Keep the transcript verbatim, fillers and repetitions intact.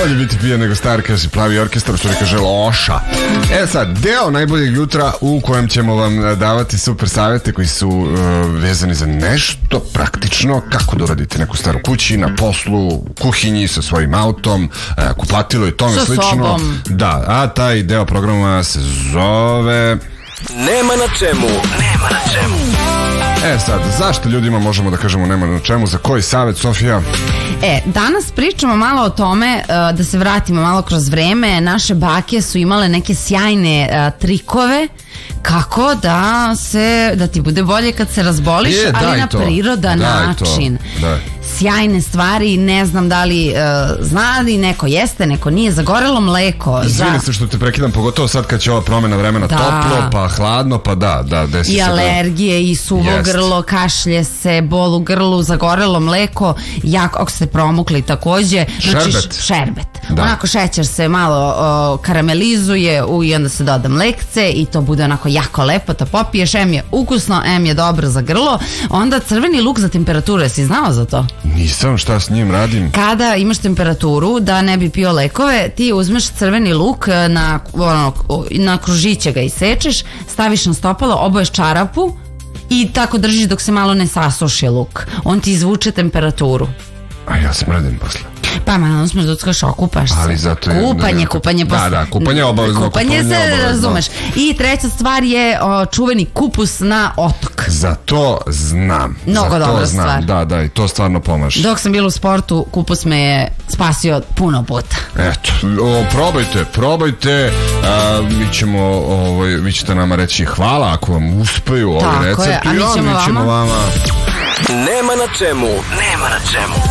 bolje biti pijan nego star, kaže Plavi orkestar, što kaže loša. E sad, deo najboljeg jutra u kojem ćemo vam davati super savjete koji su uh, vezani za nešto praktično, kako da uradite neku staru kući, na poslu, u kuhinji, sa svojim autom, uh, kupatilu i tome sa slično. Sobom. Da, a taj deo programa se zove... Nema na čemu. Nema na čemu. E sad, zašto ljudima možemo da kažemo nema na čemu? Za koji savjet, Sofija? E, danas pričamo malo o tome, uh, da se vratimo malo kroz vreme. Naše bake su imale neke sjajne uh, trikove kako da se, da ti bude bolje kad se razboliš, Je, ali na to. prirodan Daj način. Da. Sjajne stvari, ne znam da li uh, zna li neko jeste, neko nije. Zagorelo mleko. Izvini za... se što te prekidam, pogotovo sad kad će ova promjena vremena, Da. toplo, pa hladno, pa da, da, desi I se da... alergije, i suvo Jest. grlo, kašlje se, bol u grlu, zagorelo mleko, jako, ako ste promukli takođe. Znači, Šerbet. Šerbet. Da. Onako šećer se malo o, karamelizuje u, i onda se doda mlekce i to bude onako jako lepo, to popiješ, em je ukusno, em je dobro za grlo. Onda crveni luk za temperaturu, jesi znao za to? Nisam, šta s njim radim? Kada imaš temperaturu da ne bi pio lekove, ti uzmeš crveni luk, na, ono, na kružiće ga isečeš, staviš na stopalo, oboješ čarapu i tako držiš dok se malo ne sasuši luk. On ti izvuče temperaturu. A ja smrdim posle. Pa malo smo da odskaš, okupaš se. Ali zato je... Kupanje, kupanje. Da, posle- da, kupanje je obavezno. Kupanje se, obavezno. razumeš. I treća stvar je o, čuveni kupus na otok. Za to znam. Mnogo Za to dobra znam. stvar. Da, da, i to stvarno pomaže. Dok sam bila u sportu, kupus me je spasio puno puta. Eto, o, probajte, probajte. A, mi ćemo, ovaj, vi ćete nama reći hvala ako vam uspeju ovi Tako je, recepti. a mi ćemo mi ćemo vama. vama... Nema na čemu. Nema na čemu.